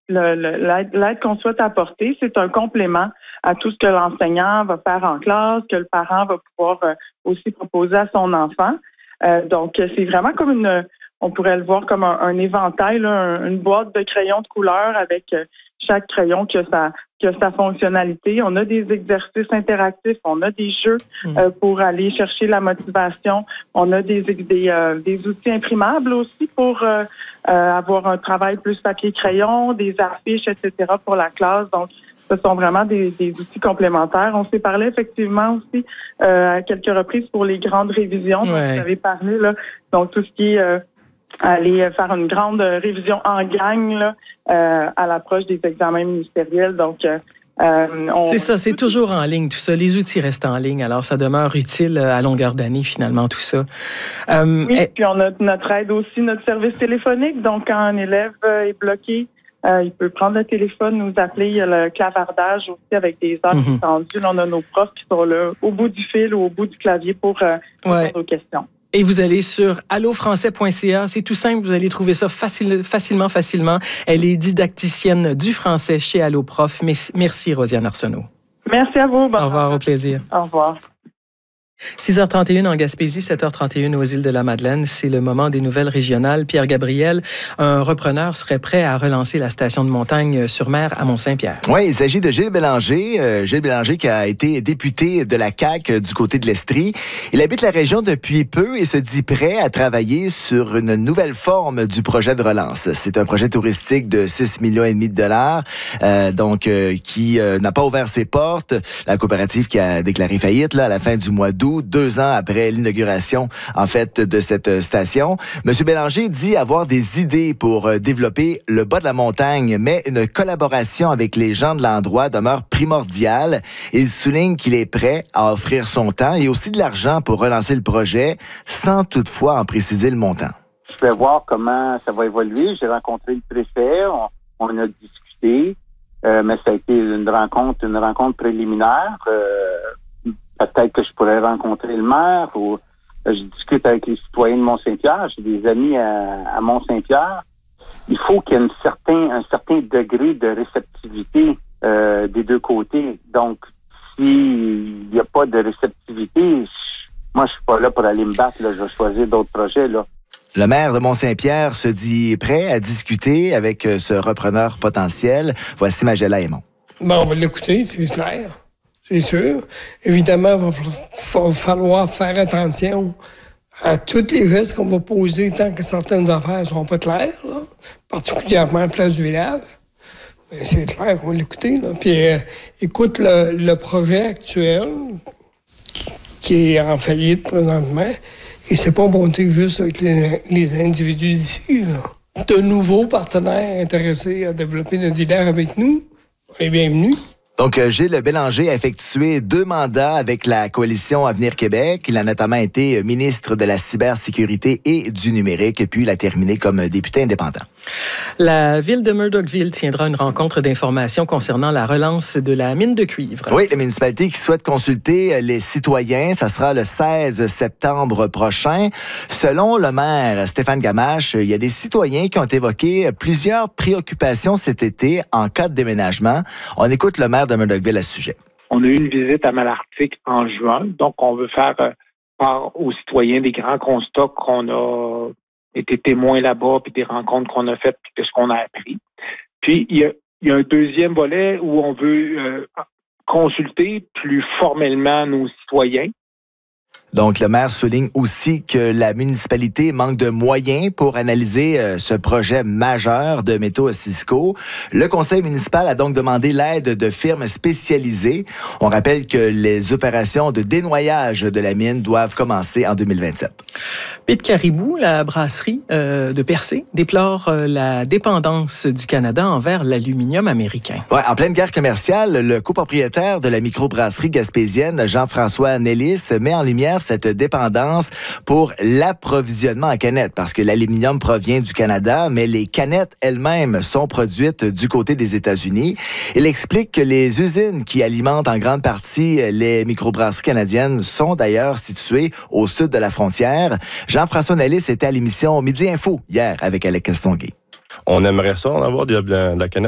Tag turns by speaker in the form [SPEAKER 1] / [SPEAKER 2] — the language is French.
[SPEAKER 1] l'aide qu'on souhaite apporter, c'est un complément à tout ce que l'enseignant va faire en classe, que le parent va pouvoir aussi proposer à son enfant. Donc, c'est vraiment comme on pourrait le voir comme un éventail, là, une boîte de crayons de couleur avec chaque crayon qui a sa fonctionnalité. On a des exercices interactifs, on a des jeux pour aller chercher la motivation. On a des outils imprimables aussi pour avoir un travail plus papier-crayon, des affiches, etc. pour la classe. Donc, ce sont vraiment des outils complémentaires. On s'est parlé effectivement aussi à quelques reprises pour les grandes révisions dont vous avez parlé, là. Donc, tout ce qui est aller faire une grande révision en gang là, à l'approche des examens ministériels. Donc,
[SPEAKER 2] c'est ça, c'est toujours en ligne, tout ça. Les outils restent en ligne, alors ça demeure utile à longueur d'année, finalement, tout ça.
[SPEAKER 1] Puis on a notre aide aussi, notre service téléphonique. Donc, quand un élève est bloqué, il peut prendre le téléphone, nous appeler. Il y a le clavardage aussi avec des heures étendues. Là, on a nos profs qui sont là au bout du fil ou au bout du clavier pour répondre aux questions.
[SPEAKER 2] Et vous allez sur allofrançais.ca. C'est tout simple, vous allez trouver ça facilement. Elle est didacticienne du français chez Alloprof. Merci, Rosiane Arsenault.
[SPEAKER 1] Merci à vous.
[SPEAKER 2] Au revoir, au plaisir.
[SPEAKER 1] Au revoir.
[SPEAKER 2] 6h31 en Gaspésie, 7h31 aux Îles-de-la-Madeleine. C'est le moment des nouvelles régionales. Pierre Gabriel, un repreneur serait prêt à relancer la station de montagne sur mer à Mont-Saint-Pierre.
[SPEAKER 3] Oui, il s'agit de Gilles Bélanger. Gilles Bélanger qui a été député de la CAQ du côté de l'Estrie. Il habite la région depuis peu et se dit prêt à travailler sur une nouvelle forme du projet de relance. C'est un projet touristique de 6,5 millions de dollars, qui n'a pas ouvert ses portes. La coopérative qui a déclaré faillite là, à la fin du mois d'août, 2 ans après l'inauguration, en fait, de cette station. Monsieur Bélanger dit avoir des idées pour développer le bas de la montagne, mais une collaboration avec les gens de l'endroit demeure primordiale. Il souligne qu'il est prêt à offrir son temps et aussi de l'argent pour relancer le projet, sans toutefois en préciser le montant.
[SPEAKER 4] Je vais voir comment ça va évoluer. J'ai rencontré le préfet, on a discuté, mais ça a été une rencontre préliminaire. Peut-être que je pourrais rencontrer le maire ou je discute avec les citoyens de Mont-Saint-Pierre. J'ai des amis à Mont-Saint-Pierre. Il faut qu'il y ait un certain degré de réceptivité des deux côtés. Donc, s'il n'y a pas de réceptivité, moi, je suis pas là pour aller me battre. Là. Je vais choisir d'autres projets. Là.
[SPEAKER 3] Le maire de Mont-Saint-Pierre se dit prêt à discuter avec ce repreneur potentiel. Voici Magella Aymon.
[SPEAKER 5] On va l'écouter, c'est clair. C'est sûr. Évidemment, il va falloir faire attention à tous les gestes qu'on va poser tant que certaines affaires ne seront pas claires, là. Particulièrement la place du village. Mais c'est clair qu'on va l'écouter. Là. Puis écoute le projet actuel qui est en faillite présentement. Et c'est pas monté juste avec les individus d'ici. Là. De nouveaux partenaires intéressés à développer notre village avec nous, on est bienvenus.
[SPEAKER 3] Donc, Gilles Bélanger a effectué 2 mandats avec la coalition Avenir Québec. Il a notamment été ministre de la cybersécurité et du numérique, puis il a terminé comme député indépendant.
[SPEAKER 2] La ville de Murdochville tiendra une rencontre d'information concernant la relance de la mine de cuivre.
[SPEAKER 3] Oui, la municipalité qui souhaite consulter les citoyens, ça sera le 16 septembre prochain. Selon le maire Stéphane Gamache, il y a des citoyens qui ont évoqué plusieurs préoccupations cet été en cas de déménagement. On écoute le maire de Murdochville à ce sujet.
[SPEAKER 6] On a eu une visite à Malartic en juin, donc on veut faire part aux citoyens des grands constats qu'on a été témoins là-bas, puis des rencontres qu'on a faites, puis de ce qu'on a appris. Puis il y a un deuxième volet où on veut consulter plus formellement nos citoyens.
[SPEAKER 3] Donc, le maire souligne aussi que la municipalité manque de moyens pour analyser ce projet majeur de métaux Cisco. Le conseil municipal a donc demandé l'aide de firmes spécialisées. On rappelle que les opérations de dénoyage de la mine doivent commencer en 2027.
[SPEAKER 2] Pete Caribou, la brasserie de Percé, déplore la dépendance du Canada envers l'aluminium américain.
[SPEAKER 3] Ouais, en pleine guerre commerciale, le copropriétaire de la microbrasserie gaspésienne, Jean-François Nellis, met en lumière cette dépendance pour l'approvisionnement en canettes, parce que l'aluminium provient du Canada, mais les canettes elles-mêmes sont produites du côté des États-Unis. Il explique que les usines qui alimentent en grande partie les microbrasseries canadiennes sont d'ailleurs situées au sud de la frontière. Jean-François Nellis était à l'émission Midi Info hier avec Alex Castonguay.
[SPEAKER 7] On aimerait ça, en avoir de la canette